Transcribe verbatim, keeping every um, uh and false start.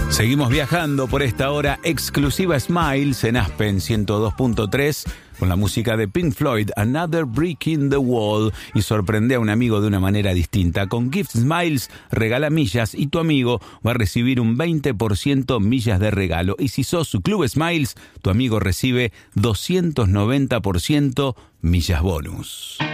Seguimos viajando por esta hora exclusiva Smiles en Aspen ciento dos punto tres con la música de Pink Floyd, Another Brick in the Wall, y sorprende a un amigo de una manera distinta. Con Gift Smiles regala millas y tu amigo va a recibir un veinte por ciento millas de regalo. Y si sos su Club Smiles, tu amigo recibe doscientos noventa por ciento millas bonus.